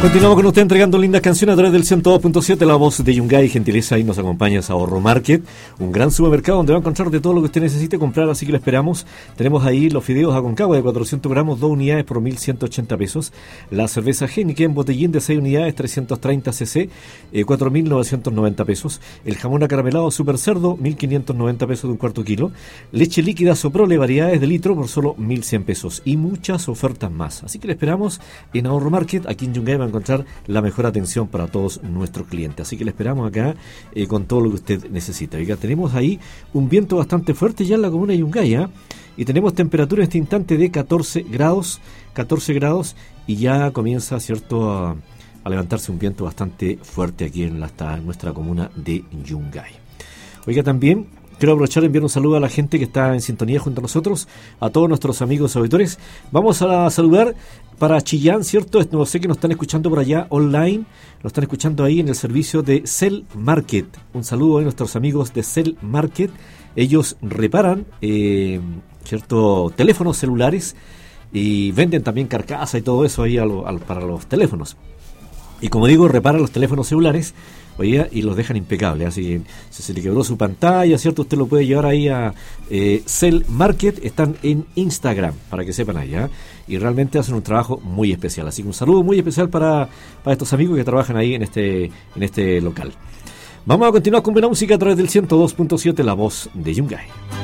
Continuamos con usted entregando lindas canciones a través del 102.7, la voz de Yungay, gentileza, y nos acompaña a Ahorro Market, un gran supermercado donde va a encontrar de todo lo que usted necesite comprar, así que lo esperamos. Tenemos ahí los fideos Aconcagua de 400 gramos, 2 unidades por 1.180 pesos. La cerveza Heineken botellín de 6 unidades, 330 cc, 4.990 pesos. El jamón acaramelado Super Cerdo, 1.590 pesos de un cuarto kilo. Leche líquida Soprole, variedades de litro por solo 1.100 pesos. Y muchas ofertas más. Así que le esperamos en Ahorro Market, aquí en Yungay, va a encontrar la mejor atención para todos nuestros clientes. Así que le esperamos acá con todo lo que usted necesita. Oiga, tenemos ahí un viento bastante fuerte ya en la comuna de Yungay, ¿eh? Y tenemos temperatura en este instante de 14 grados, y ya comienza, ¿cierto?, a levantarse un viento bastante fuerte aquí en nuestra comuna de Yungay. Oiga, también quiero aprovechar y enviar un saludo a la gente que está en sintonía junto a nosotros, a todos nuestros amigos auditores. Vamos a saludar para Chillán, ¿cierto? No sé que nos están escuchando por allá online, nos están escuchando ahí en el servicio de Cell Market. Un saludo a nuestros amigos de Cell Market. Ellos reparan, ¿cierto?, teléfonos celulares y venden también carcasa y todo eso ahí para los teléfonos. Y como digo, reparan los teléfonos celulares, oiga, y los dejan impecables. Así que si se le quebró su pantalla, ¿cierto?, usted lo puede llevar ahí a Cell Market. Están en Instagram, para que sepan allá. Y realmente hacen un trabajo muy especial. Así que un saludo muy especial para estos amigos que trabajan ahí en este local. Vamos a continuar con buena música a través del 102.7, la voz de Yungay.